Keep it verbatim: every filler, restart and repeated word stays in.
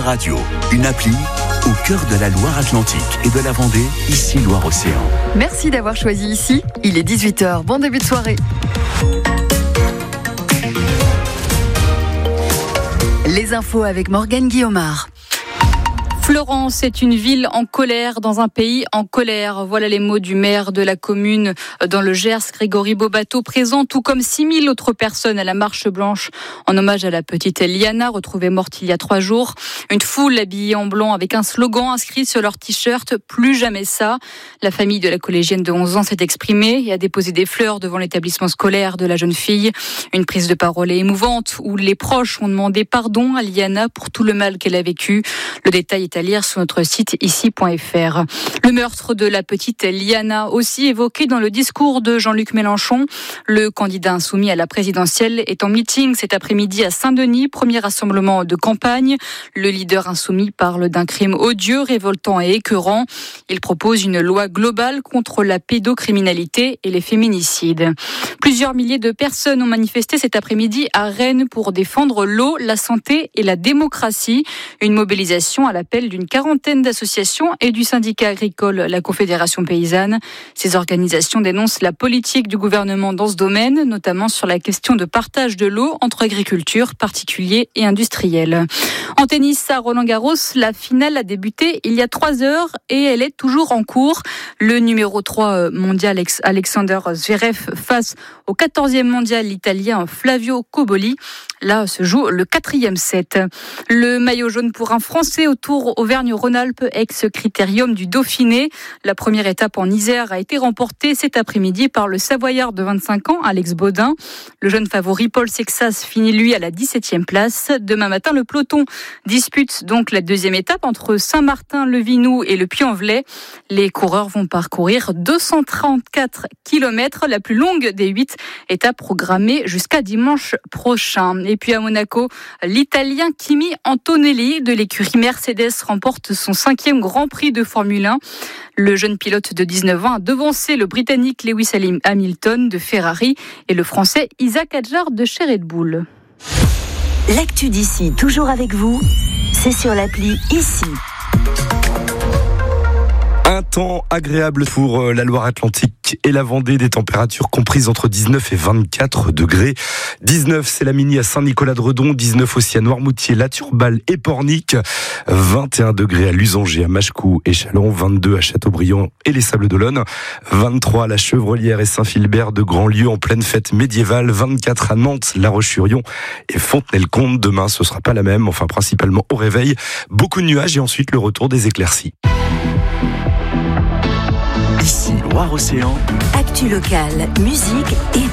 Radio, une appli au cœur de la Loire-Atlantique et de la Vendée, ici Loire-Océan. Merci d'avoir choisi ici. Il est dix-huit heures. Bon début de soirée. Les infos avec Morgane Guillaumard. Florence est une ville en colère dans un pays en colère. Voilà les mots du maire de la commune dans le Gers, Grégory Bobato, présent tout comme six mille autres personnes à la marche blanche en hommage à la petite Liana, retrouvée morte il y a trois jours. Une foule habillée en blanc avec un slogan inscrit sur leur t-shirt « Plus jamais ça ». La famille de la collégienne de onze ans s'est exprimée et a déposé des fleurs devant l'établissement scolaire de la jeune fille. Une prise de parole émouvante où les proches ont demandé pardon à Liana pour tout le mal qu'elle a vécu. Le détail est à lire sur notre site ici point f r. Le meurtre de la petite Liana, aussi évoqué dans le discours de Jean-Luc Mélenchon. Le candidat insoumis à la présidentielle est en meeting cet après-midi à Saint-Denis, premier rassemblement de campagne. Le leader insoumis parle d'un crime odieux, révoltant et écœurant. Il propose une loi globale contre la pédocriminalité et les féminicides. Plusieurs milliers de personnes ont manifesté cet après-midi à Rennes pour défendre l'eau, la santé et la démocratie. Une mobilisation à l'appel d'une quarantaine d'associations et du syndicat agricole, la Confédération paysanne. Ces organisations dénoncent la politique du gouvernement dans ce domaine, notamment sur la question de partage de l'eau entre agriculture, particuliers et industriels. En tennis, à Roland-Garros, la finale a débuté il y a trois heures et elle est toujours en cours. Le numéro trois mondial Alexander Zverev face au quatorzième mondial italien Flavio Cobolli. Là se joue le quatrième set. Le maillot jaune pour un Français au Tour Auvergne-Rhône-Alpes, ex-critérium du Dauphiné. La première étape en Isère a été remportée cet après-midi par le Savoyard de vingt-cinq ans, Alex Baudin. Le jeune favori Paul Sexas finit lui à la dix-septième place. Demain matin, le peloton dispute donc la deuxième étape entre Saint-Martin-le-Vinou et le Puy-en-Velay. Les coureurs vont parcourir deux cent trente-quatre kilomètres, la plus longue des huit étapes programmées jusqu'à dimanche prochain. Et puis à Monaco, l'Italien Kimi Antonelli de l'écurie Mercedes remporte son cinquième Grand Prix de Formule un. Le jeune pilote de dix-neuf ans a devancé le Britannique Lewis Hamilton de Ferrari et le Français Isaac Hadjar de chez Red Bull. L'actu d'ici, toujours avec vous, c'est sur l'appli Ici. Un temps agréable pour la Loire-Atlantique et la Vendée, des températures comprises entre dix-neuf et vingt-quatre degrés. dix-neuf, c'est la Mini à Saint-Nicolas-de-Redon, dix-neuf aussi à Noirmoutier, La Turballe et Pornic, vingt et un degrés à Lusanger, à Machecou et Chalon, vingt-deux à Châteaubriand et les Sables d'Olonne, vingt-trois à La Chevrolière et Saint-Philbert de Grandlieu en pleine fête médiévale, vingt-quatre à Nantes, La Roche-sur-Yon et Fontenay-le-Comte. Demain, ce sera pas la même, enfin principalement au réveil. Beaucoup de nuages et ensuite le retour des éclaircies. Ici Loire-Océan. Actu locale, musique et